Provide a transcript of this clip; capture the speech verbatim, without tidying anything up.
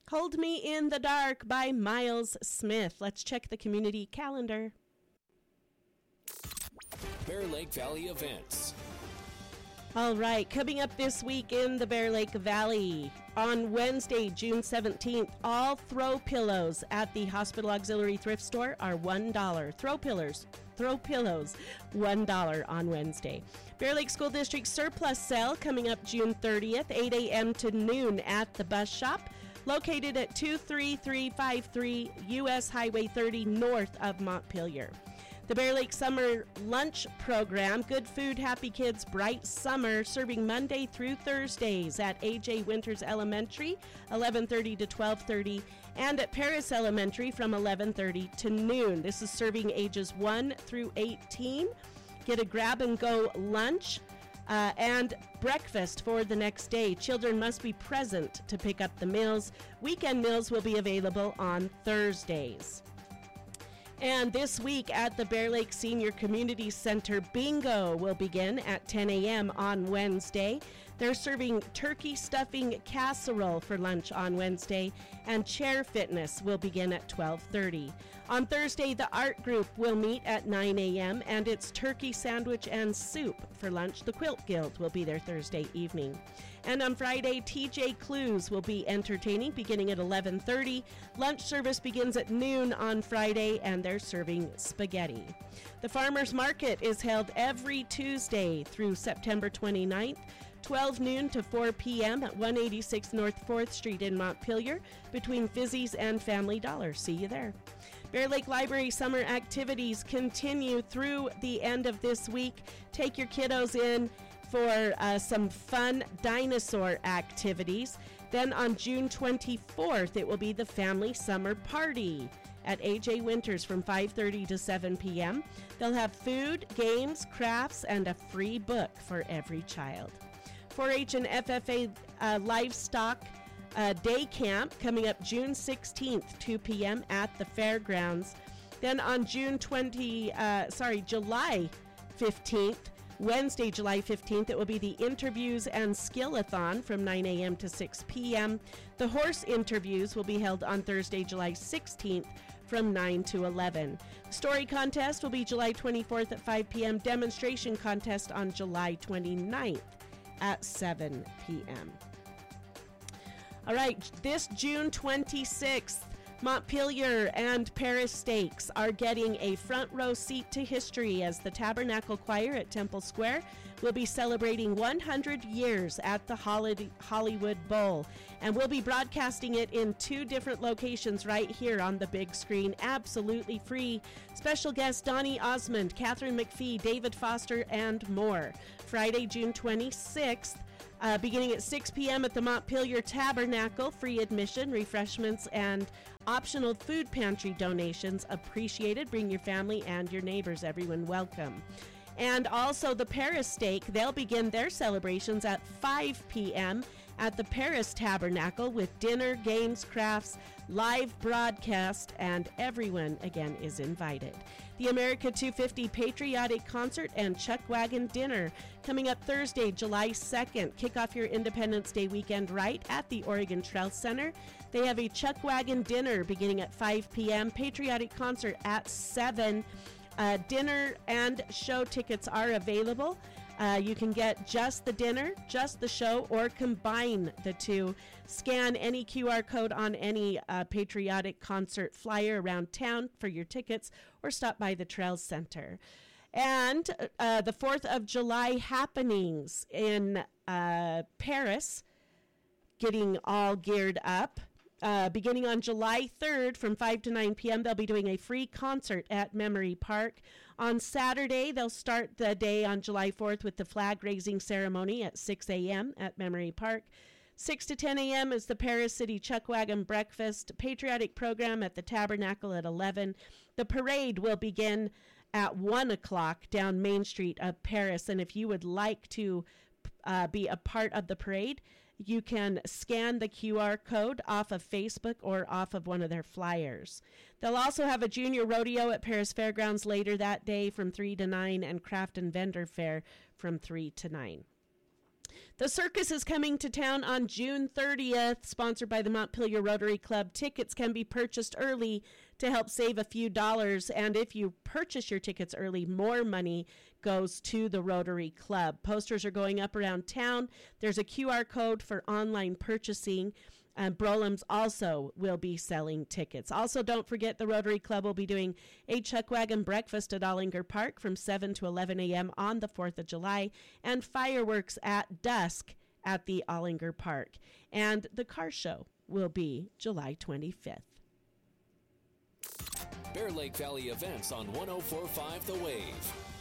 Hold Me in the Dark by Miles Smith. Let's check the community calendar. Bear Lake Valley events. All right, coming up this week in the Bear Lake Valley, on Wednesday, June seventeenth, all throw pillows at the Hospital Auxiliary Thrift Store are one dollar. Throw pillows, throw pillows, one dollar on Wednesday. Bear Lake School District surplus sale coming up June thirtieth, eight a.m. to noon at the bus shop, located at two three three five three U S Highway thirty north of Montpelier. The Bear Lake Summer Lunch Program, Good Food, Happy Kids, Bright Summer, serving Monday through Thursdays at A J Winters Elementary, eleven thirty to twelve thirty, and at Paris Elementary from eleven thirty to noon. This is serving ages one through eighteen. Get a grab-and-go lunch uh, and breakfast for the next day. Children must be present to pick up the meals. Weekend meals will be available on Thursdays. And this week at the Bear Lake Senior Community Center, bingo will begin at ten a.m. on Wednesday. They're serving turkey stuffing casserole for lunch on Wednesday, and chair fitness will begin at twelve thirty. On Thursday, the art group will meet at nine a.m., and it's turkey sandwich and soup for lunch. The Quilt Guild will be there Thursday evening. And on Friday, T J Clues will be entertaining beginning at eleven thirty. Lunch service begins at noon on Friday, and they're serving spaghetti. The Farmers Market is held every Tuesday through September twenty-ninth, twelve noon to four p.m. at one eighty-six North fourth Street in Montpelier, between Fizzy's and Family Dollar. See you there. Bear Lake Library summer activities continue through the end of this week. Take your kiddos in for uh, some fun dinosaur activities. Then on June twenty-fourth, it will be the Family Summer Party at A J Winters from five thirty to seven p.m. They'll have food, games, crafts, and a free book for every child. four H and F F A uh, Livestock uh, Day Camp coming up June sixteenth, two p.m. at the fairgrounds. Then on June twentieth, uh, sorry, July fifteenth, Wednesday, July fifteenth, it will be the Interviews and Skill-a-thon from nine a.m. to six p.m. The horse interviews will be held on Thursday, July sixteenth from nine to eleven. The story contest will be July twenty-fourth at five p.m. Demonstration contest on July twenty-ninth at seven p.m. All right, this June twenty-sixth, Montpelier and Paris Stakes are getting a front row seat to history as the Tabernacle Choir at Temple Square will be celebrating one hundred years at the Hollywood Bowl. And we'll be broadcasting it in two different locations right here on the big screen, absolutely free. Special guests Donnie Osmond, Catherine McPhee, David Foster, and more. Friday, June twenty-sixth. Uh, beginning at six p.m. at the Montpelier Tabernacle, free admission, refreshments, and optional food pantry donations appreciated. Bring your family and your neighbors. Everyone welcome. And also the Paris Stake, they'll begin their celebrations at five p.m. at the Paris Tabernacle with dinner, games, crafts, live broadcast, and everyone, again, is invited. The America two fifty Patriotic Concert and Chuck Wagon Dinner coming up Thursday, July second. Kick off your Independence Day weekend right at the Oregon Trail Center. They have a Chuck Wagon Dinner beginning at five p.m. Patriotic Concert at seven. Uh, dinner and show tickets are available. Uh, you can get just the dinner, just the show, or combine the two. Scan any Q R code on any uh, patriotic concert flyer around town for your tickets, or stop by the Trails Center. And uh, the fourth of July happenings in uh, Paris, getting all geared up. Uh, beginning on July third from five to nine p.m., they'll be doing a free concert at Memory Park. On Saturday, they'll start the day on July fourth with the flag-raising ceremony at six a.m. at Memory Park. six to ten a.m. is the Paris City Chuck Wagon Breakfast Patriotic Program at the Tabernacle at eleven. The parade will begin at one o'clock down Main Street of Paris, and if you would like to uh, be a part of the parade, you can scan the Q R code off of Facebook or off of one of their flyers. They'll also have a junior rodeo at Paris Fairgrounds later that day from three to nine, and craft and vendor fair from three to nine. The circus is coming to town on June thirtieth, sponsored by the Montpelier Rotary Club. Tickets can be purchased early to help save a few dollars, and if you purchase your tickets early, more money goes to the Rotary Club. Posters are going up around town. There's a Q R code for online purchasing. And Brolam's also will be selling tickets. Also, don't forget the Rotary Club will be doing a Chuck Wagon breakfast at Ollinger Park from seven to eleven a.m. on the fourth of July, and fireworks at dusk at the Ollinger Park. And the car show will be July twenty-fifth. Bear Lake Valley events on one oh four point five The Wave.